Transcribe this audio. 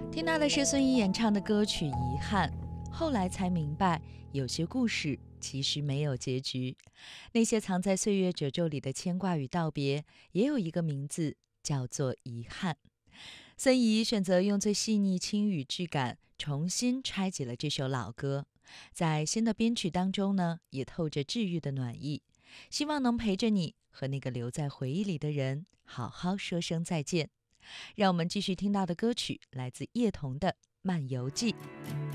听到的是孙怡演唱的歌曲《遗憾》，后来才明白，有些故事其实没有结局。那些藏在岁月褶皱里的牵挂与道别，也有一个名字，叫做遗憾。孙怡选择用最细腻轻语质感，重新拆解了这首老歌。在新的编曲当中呢，也透着治愈的暖意，希望能陪着你和那个留在回忆里的人好好说声再见。让我们继续听到的歌曲来自叶童的《漫游记》。